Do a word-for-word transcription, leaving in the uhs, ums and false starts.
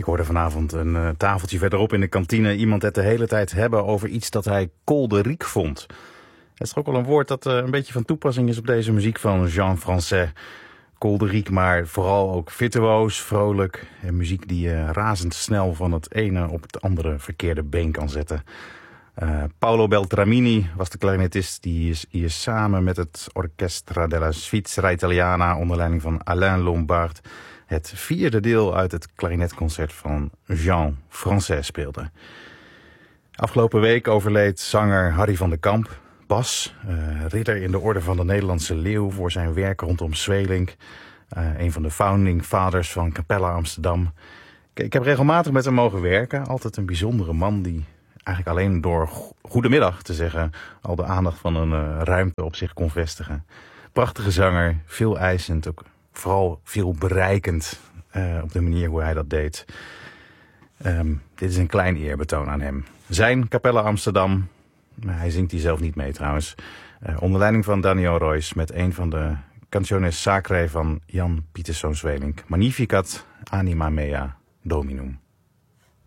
Ik hoorde vanavond een uh, tafeltje verderop in de kantine iemand het de hele tijd hebben over iets dat hij kolderiek vond. Het is ook wel een woord dat uh, een beetje van toepassing is op deze muziek van Jean Français. Kolderiek, maar vooral ook virtuoos, vrolijk. En muziek die je razendsnel van het ene op het andere verkeerde been kan zetten. Uh, Paolo Beltramini was de clarinetist die is hier samen met het Orchestra della Svizzera Italiana onder leiding van Alain Lombard het vierde deel uit het klarinetconcert van Jean Français speelde. Afgelopen week overleed zanger Harry van den Kamp, bas, uh, ridder in de orde van de Nederlandse Leeuw voor zijn werk rondom Sweelinck, uh, een van de founding fathers van Capella Amsterdam. Ik, ik heb regelmatig met hem mogen werken, altijd een bijzondere man die eigenlijk alleen door goedemiddag te zeggen al de aandacht van een uh, ruimte op zich kon vestigen. Prachtige zanger, veel eisend, ook vooral veel bereikend uh, op de manier hoe hij dat deed. Um, dit is een klein eerbetoon aan hem. Zijn Capella Amsterdam, hij zingt die zelf niet mee trouwens, uh, onder leiding van Daniel Royce met een van de canciones sacrae van Jan Pieterszoon Sweelinck. Magnificat anima mea dominum.